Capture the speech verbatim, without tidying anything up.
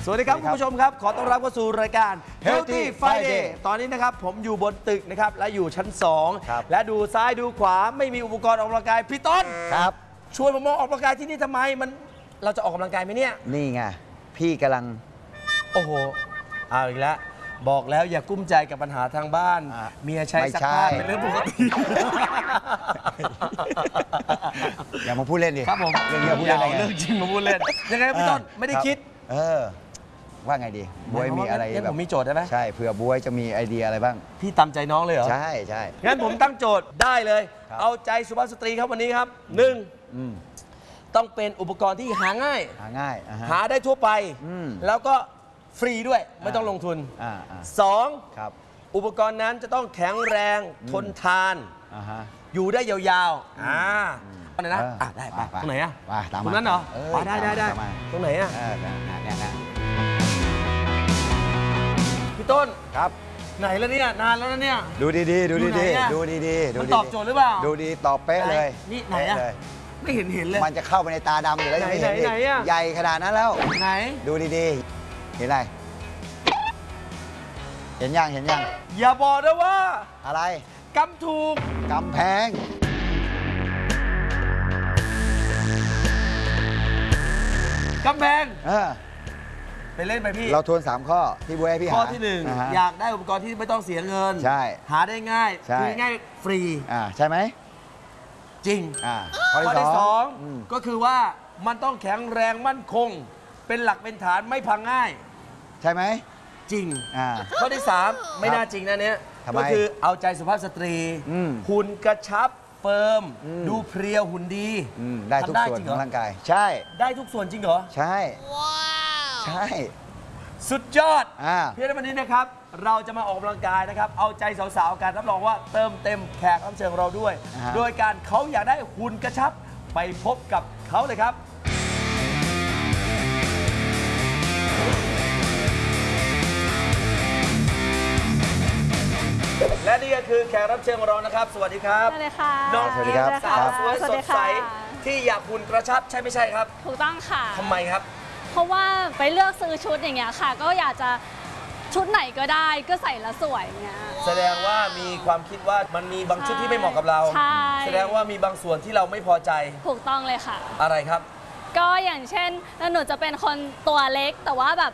สวัสดีครับคุณผู้ชมครับขอต้อนรับเข้าสู่รายการ Healthy Friday ตอนนี้นะครับผมอยู่บนตึกนะครับและอยู่ชั้นสองและดูซ้ายดูขวาไม่มีอุปกรณ์ออกกำลังกายพี่ต้นครับชวนผมมาออกกำลังกายที่นี่ทำไมมันเราจะออกกำลังกายไหมเนี่ยนี่ไงพี่กำลังโอ้โหเอาอีกแล้วบอกแล้วอย่ากุ้มใจกับปัญหาทางบ้านเมียใช้ซักผ้าเป็นเรื่องปกติอย่ามาพูดเล่นดิครับผมเรื่องเยอะพูดเล่นเรื่องจริงมาพูดเล่นยังไงพี่ต้นไม่ได้คิดเออว่าไงดีบวยมีอะไรแบบผมมีโจทย์ได้ไหมใช่เผื่อบวยจะมีไอเดียอะไรบ้างพี่ตามใจน้องเลยเหรอใช่ใช่งั้นผมตั้งโจทย์ได้เลยเอาใจสุภาพสตรีครับวันนี้ครับหนึ่งต้องเป็นอุปกรณ์ที่หาง่ายหาง่ายหาได้ทั่วไปแล้วก็ฟรีด้วยไม่ต้องลงทุนสองอุปกรณ์นั้นจะต้องแข็งแรงทนทานอยู่ได้ยาวๆอ่าตรงไหนนะได้ไปตรงไหนอ่ะตรงนั้นเหรอได้ได้ได้ตรงไหนอ่ะพี่ต้นครับไหนแล้วเนี่ยนานแล้วนะเนี่ยดูดีๆดูดีๆดูดีๆมันตอบโจทย์หรือเปล่าดูดีตอบเป๊ะเลยนี่ไหนอ่ะไม่เห็นเห็นเลยมันจะเข้าไปในตาดำอยู่แล้วยังไม่เห็นไหนอ่ะใหญ่ขนาดนั้นแล้วไหนดูดีๆเห็นอะไรเห็นยังเห็นยังอย่าบอกนะว่าอะไรกำถูกกำแพงกำแพงเออไปเล่นไปพี่เราทวนสามข้อที่บวยให้พี่หาข้อที่หนึ่งอยากได้อุปกรณ์ที่ไม่ต้องเสียเงินใช่หาได้ง่ายคือง่ายฟรีอ่าใช่ไหมจริงอ่าข้อที่สองก็คือว่ามันต้องแข็งแรงมั่นคงเป็นหลักเป็นฐานไม่พังง่ายใช่ไหมจริงข้อที่สามไม่น่าจริงนะเนี้ยก็คือเอาใจสุภาพสตรีหุ่นกระชับเฟิร์มดูเพรียวหุ่นดีได้ทุกส่วนของร่างกายใช่ได้ทุกส่วนจริงเหรอใช่ใช่สุดยอดเพื่อนวันนี้นะครับเราจะมาออกกำลังกายนะครับเอาใจสาวๆกันรับรองว่าเติมเต็มแขกรับเชิญของเราด้วยโดยการเขาอยากได้หุ่นกระชับไปพบกับเขาเลยครับและนี่ก็คือแขกรับเชิญของเรานะครับสวัสดีครับสวัสดีค่ะน้องสาวสวยสดใสที่อยากหุ่นกระชับใช่ไม่ใช่ครับถูกต้องค่ะทำไมครับเพราะว่าไปเลือกซื้อชุดอย่างเงี้ยค่ะก็อยากจะชุดไหนก็ได้ก็ใส่แล้วสวยเงี้ยแสดงว่ามีความคิดว่ามันมีบางชุดที่ไม่เหมาะกับเราใช่แสดงว่ามีบางส่วนที่เราไม่พอใจถูกต้องเลยค่ะอะไรครับก็อย่างเช่นหนูจะเป็นคนตัวเล็กแต่ว่าแบบ